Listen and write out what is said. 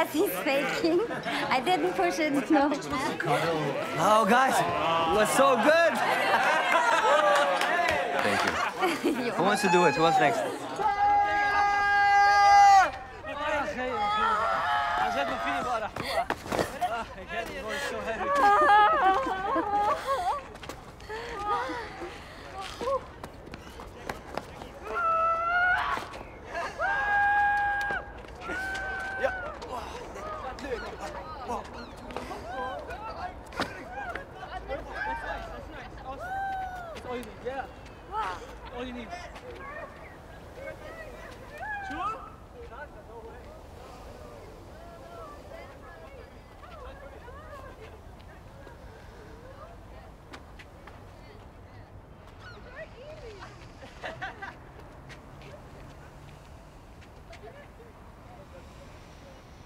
Yes, he's faking. I didn't push it, no. Oh, guys, was so good. Thank you. Who wants to do it? Who wants next?